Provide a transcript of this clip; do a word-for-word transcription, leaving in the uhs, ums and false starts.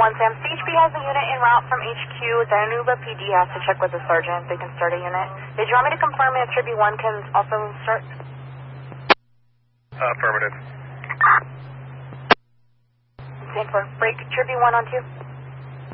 one, Sam. C H P has a unit en route from H Q. The Anuba P D has to check with the sergeant. They can start a unit. Did you want me to confirm if Tribute one can also start? Uh, affirmative. Stand for break. Tribute one on two.